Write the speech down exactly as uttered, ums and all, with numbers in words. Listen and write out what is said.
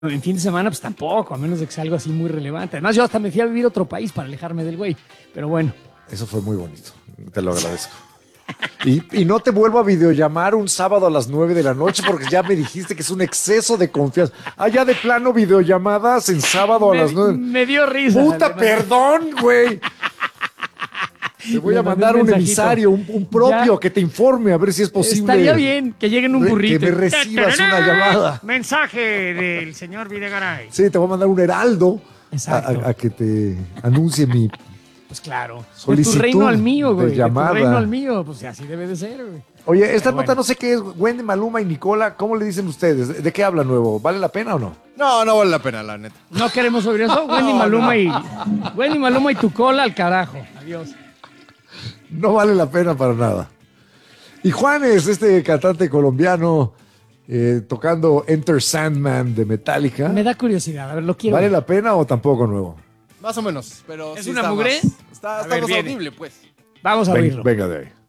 En fin de semana, pues tampoco, a menos de que sea algo así muy relevante. Además, yo hasta me fui a vivir a otro país para alejarme del güey. Pero bueno. Eso fue muy bonito. Te lo agradezco. Y, y no te vuelvo a videollamar un sábado a las nueve de la noche porque ya me dijiste que es un exceso de confianza. Ah, ya de plano videollamadas en sábado a Me, las nueve. me dio risa. Puta, perdón, güey. Te voy Le a mandé mandar un un mensajito. emisario, un, un propio Ya. que te informe a ver si es posible. Estaría bien que lleguen un re- burrito. Que me recibas una llamada. Mensaje del señor Videgaray. Sí, te voy a mandar un heraldo a, Exacto. a- a que te anuncie mi Pues claro. solicitud de tu reino al mío, de güey. De, llamada. tu reino al mío. Pues así debe de ser, güey. Oye, esta Pero nota bueno. no sé qué es. Wendy, Maluma y Nicola, ¿cómo le dicen ustedes? ¿De, de qué habla nuevo? ¿Vale la pena o no? No, no vale la pena, la neta. No queremos oír eso. Wendy Maluma y. Wendy Maluma y tu cola al carajo. Adiós. No vale la pena para nada. Y Juanes, este cantante colombiano, eh, tocando Enter Sandman de Metallica. Me da curiosidad. A ver, lo quiero. ¿Vale ver. la pena o tampoco nuevo? Más o menos, pero ¿Es sí una está mugre? más- Está, A está ver, más viene. audible, pues. Vamos a Ven- oírlo. venga de ahí.